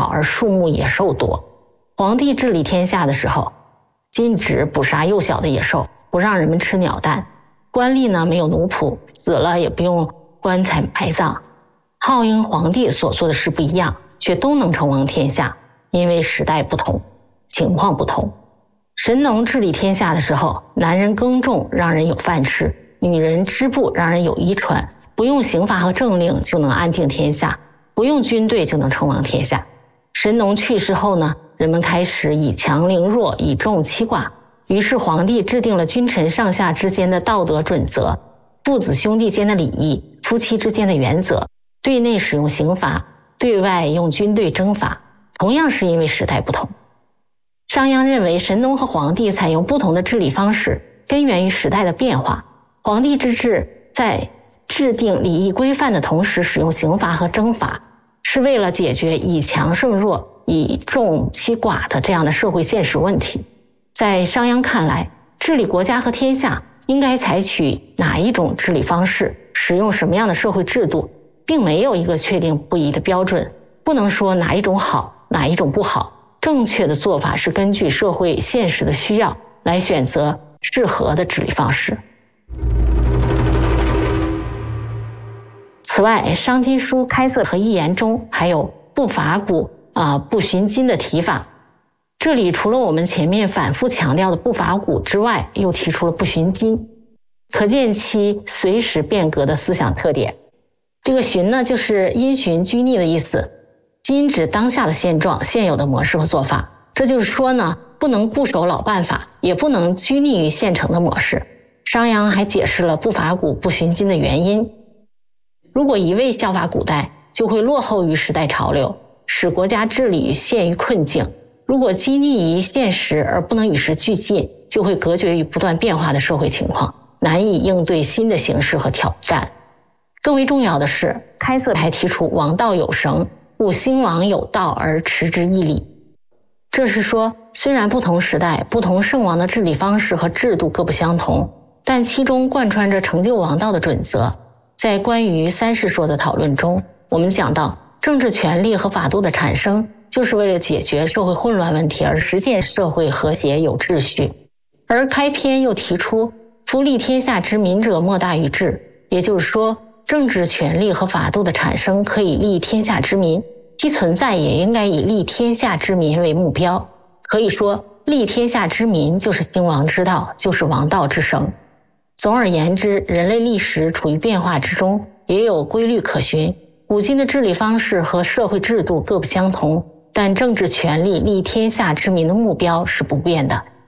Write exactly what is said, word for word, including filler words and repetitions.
少而数目野兽多。皇帝治理天下的时候，禁止捕杀幼小的野兽，不让人们吃鸟蛋。官吏呢没有奴仆，死了也不用棺材埋葬。浩英皇帝所做的事不一样，却都能称王天下，因为时代不同，情况不同。神农治理天下的时候，男人耕种让人有饭吃，女人织布让人有衣穿，不用刑罚和政令就能安定天下，不用军队就能称王天下。神农去世后呢，人们开始以强凌弱，以众欺寡，于是皇帝制定了君臣上下之间的道德准则，父子兄弟间的礼仪，夫妻之间的原则，对内使用刑罚，对外用军队征伐，同样是因为时代不同。商鞅认为神农和黄帝采用不同的治理方式，根源于时代的变化。黄帝之治在制定礼仪规范的同时使用刑罚和征伐，是为了解决以强胜弱、以众欺寡的这样的社会现实问题。在商鞅看来，治理国家和天下应该采取哪一种治理方式，使用什么样的社会制度，并没有一个确定不移的标准，不能说哪一种好，哪一种不好。正确的做法是根据社会现实的需要来选择适合的治理方式。此外，商经书开色和一言中还有不伐古啊、不寻今的提法。这里除了我们前面反复强调的不伐古之外，又提出了不寻今，可见其随时变革的思想特点。这个寻呢，就是因循拘泥的意思。今指当下的现状、现有的模式和做法，这就是说呢，不能固守老办法，也不能拘泥于现成的模式。商鞅还解释了不伐古、不寻今的原因。如果一味效法古代，就会落后于时代潮流，使国家治理陷于困境；如果拘泥于现实而不能与时俱进，就会隔绝于不断变化的社会情况，难以应对新的形势和挑战。更为重要的是，开色还提出王道有绳，故兴亡有道而持之以礼。这是说，虽然不同时代、不同圣王的治理方式和制度各不相同，但其中贯穿着成就王道的准则。在关于三世说的讨论中，我们讲到，政治权力和法度的产生，就是为了解决社会混乱问题而实现社会和谐有秩序。而开篇又提出，夫立天下之民者，莫大于治。也就是说，政治权力和法度的产生可以利天下之民，其存在也应该以利天下之民为目标。可以说，利天下之民就是兴亡之道，就是王道之绳。总而言之，人类历史处于变化之中，也有规律可循。古今的治理方式和社会制度各不相同，但政治权力利天下之民的目标是不变的，